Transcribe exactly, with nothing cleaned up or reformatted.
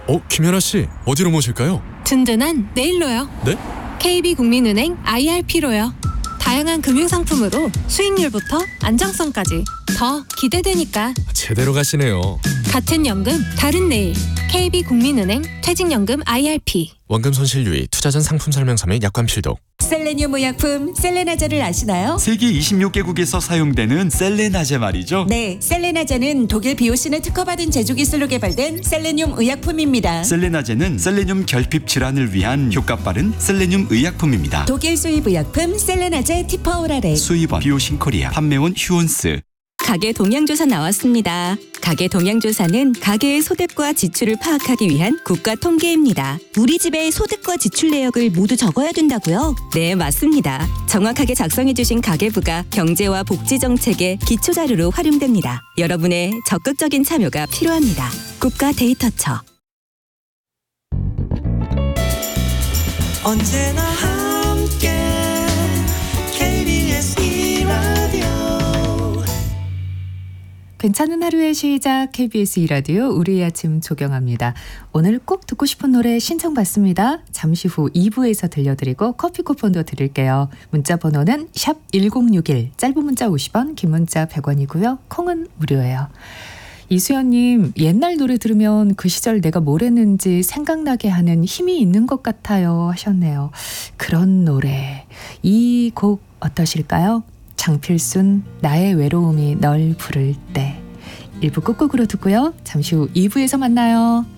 어, 김연아 씨, 어디로 모실까요? 든든한 내일로요. 네? 케이비국민은행 아이알피로요. 다양한 금융상품으로 수익률부터 안정성까지 더 기대되니까. 제대로 가시네요. 같은 연금, 다른 내일. 케이비국민은행 퇴직연금 아이알피. 원금 손실 유의, 투자 전 상품 설명서 및 약관 필독. 셀레늄 의약품 셀레나제를 아시나요? 세계 이십육 개국에서 사용되는 셀레나제 말이죠. 네, 셀레나제는 독일 비오신을 특허받은 제조기술로 개발된 셀레늄 의약품입니다. 셀레나제는 셀레늄 결핍 질환을 위한 효과 빠른 셀레늄 의약품입니다. 독일 수입 의약품 셀레나제 티퍼오랄에. 수입원 비오신 코리아, 판매원 휴온스. 가계 동향조사 나왔습니다. 가계 동향조사는 가계의 소득과 지출을 파악하기 위한 국가 통계입니다. 우리 집의 소득과 지출 내역을 모두 적어야 된다고요? 네, 맞습니다. 정확하게 작성해주신 가계부가 경제와 복지 정책의 기초 자료로 활용됩니다. 여러분의 적극적인 참여가 필요합니다. 국가 데이터처. 언제나 함께 케이비에스 이라디오. 괜찮은 하루의 시작 케이비에스 이라디오 우리의 아침 조경합니다. 오늘 꼭 듣고 싶은 노래 신청받습니다. 잠시 후 이 부에서 들려드리고 커피 쿠폰도 드릴게요. 문자 번호는 샵 일공육일, 짧은 문자 오십 원, 긴 문자 백 원이고요. 콩은 무료예요. 이수연님, 옛날 노래 들으면 그 시절 내가 뭘 했는지 생각나게 하는 힘이 있는 것 같아요 하셨네요. 그런 노래, 이 곡 어떠실까요? 장필순, 나의 외로움이 널 부를 때. 일 부 끝곡으로 듣고요. 잠시 후 이 부에서 만나요.